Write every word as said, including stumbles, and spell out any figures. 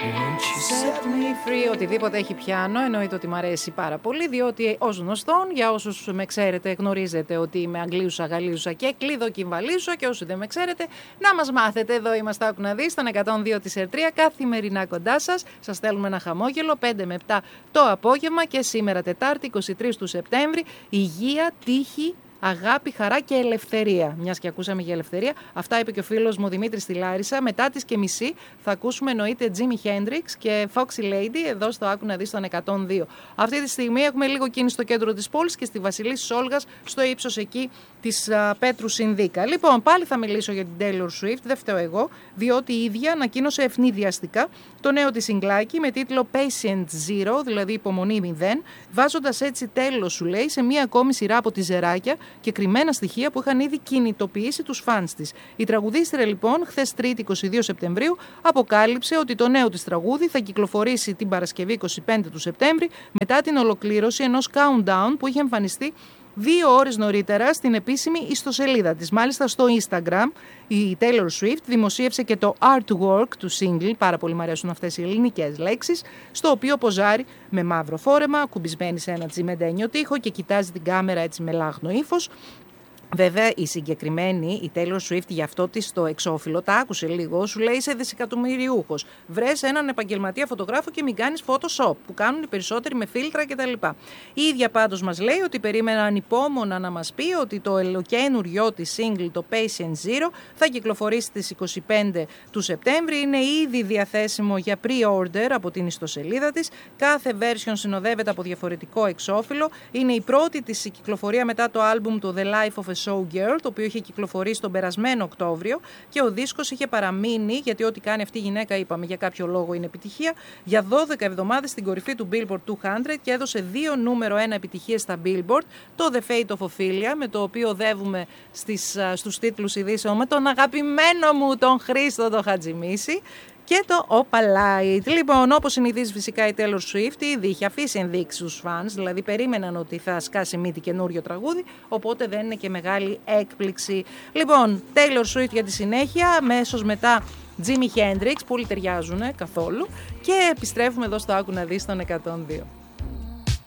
Set me free. Οτιδήποτε έχει πιάνο εννοείται ότι μ' αρέσει πάρα πολύ, διότι ως γνωστόν, για όσους με ξέρετε, γνωρίζετε ότι είμαι Αγγλίουσα, Γαλλίουσα και κλειδοκυμβαλίουσα, και όσοι δεν με ξέρετε, να μας μάθετε. Εδώ είμαστε, άκου να δεις, στον εκατόν δύο της Ερτρία, καθημερινά κοντά σας. Σας στέλνουμε ένα χαμόγελο, πέντε με επτά το απόγευμα, και σήμερα Τετάρτη, είκοσι τρεις του Σεπτέμβρη, υγεία, τύχη, αγάπη, χαρά και ελευθερία. Μιας και ακούσαμε για ελευθερία, αυτά είπε και ο φίλος μου Δημήτρης στη Λάρισα. Μετά τις και μισή θα ακούσουμε εννοείται Jimi Hendrix και Foxy Lady εδώ στο Άκου να δεις στον εκατόν δύο. Αυτή τη στιγμή έχουμε λίγο κίνηση στο κέντρο της πόλης και στη Βασιλής Σόλγας, στο ύψος εκεί της uh, Πέτρου Συνδίκα. Λοιπόν, πάλι θα μιλήσω για την Taylor Swift, δεν φταίω εγώ, διότι η ίδια ανακοίνωσε ευνηδιαστικά το νέο της συγκλάκι με τίτλο Patient Zero, δηλαδή υπομονή μηδέν, βάζοντας έτσι τέλος, σου λέει, σε μία ακόμη σειρά από τιζεράκια και κρυμμένα στοιχεία που είχαν ήδη κινητοποιήσει τους φανς της. Η τραγουδίστρια λοιπόν χθες Τρίτη είκοσι δύο Σεπτεμβρίου αποκάλυψε ότι το νέο της τραγούδι θα κυκλοφορήσει την Παρασκευή είκοσι πέντε του Σεπτέμβρη, μετά την ολοκλήρωση ενός countdown που είχε εμφανιστεί δύο ώρες νωρίτερα στην επίσημη ιστοσελίδα της. Μάλιστα στο Instagram η Taylor Swift δημοσίευσε και το artwork του single, πάρα πολύ μου αρέσουν αυτές οι ελληνικές λέξεις, στο οποίο ποζάρει με μαύρο φόρεμα, κουμπισμένη σε ένα τσιμεντένιο τοίχο και κοιτάζει την κάμερα έτσι με λάχνο ύφος. Βέβαια, η συγκεκριμένη, η Taylor Swift, για αυτό της το εξώφυλλο, τα άκουσε λίγο, σου λέει είσαι δισεκατομμυριούχος. Βρες έναν επαγγελματία φωτογράφο και μην κάνεις Photoshop, που κάνουν οι περισσότεροι με φίλτρα κτλ. Η ίδια πάντως μας λέει ότι περίμενα ανυπόμονα να μας πει ότι το ελοκαίνουριό της single, το Patient Zero, θα κυκλοφορήσει στις είκοσι πέντε του Σεπτέμβρη. Είναι ήδη διαθέσιμο για pre-order από την ιστοσελίδα της. Κάθε version συνοδεύεται από διαφορετικό εξώφυλλο. Είναι η πρώτη της κυκλοφορία μετά το άλμπουμ του The Life of a Showgirl, το οποίο είχε κυκλοφορήσει τον περασμένο Οκτώβριο, και ο δίσκος είχε παραμείνει, γιατί ό,τι κάνει αυτή η γυναίκα, είπαμε, για κάποιο λόγο είναι επιτυχία, για δώδεκα εβδομάδες στην κορυφή του Billboard διακόσια και έδωσε δύο νούμερο ένα επιτυχίες στα Billboard, το The Fate of Ophelia, με το οποίο οδεύουμε στις, στους τίτλους ειδήσεων με τον αγαπημένο μου τον Χρήστο τον Χατζημίση, και το Opalite. Λοιπόν, όπως συνηθίζει φυσικά η Taylor Swift, ήδη είχε αφήσει ενδείξεις στους φανς, δηλαδή περίμεναν ότι θα σκάσει μύτη καινούριο τραγούδι, οπότε δεν είναι και μεγάλη έκπληξη. Λοιπόν, Taylor Swift για τη συνέχεια, αμέσως μετά Jimi Hendrix, που όλοι ταιριάζουν καθόλου, και επιστρέφουμε εδώ στο Άκου να δεις τον εκατόν δύο.